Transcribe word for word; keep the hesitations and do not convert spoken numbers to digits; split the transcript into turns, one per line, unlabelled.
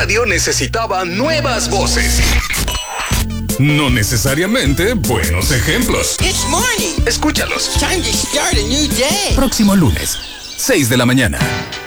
radio necesitaba nuevas voces. No necesariamente buenos ejemplos.
It's morning.
Escúchalos.
Time to start a new day.
Próximo lunes, seis de la mañana.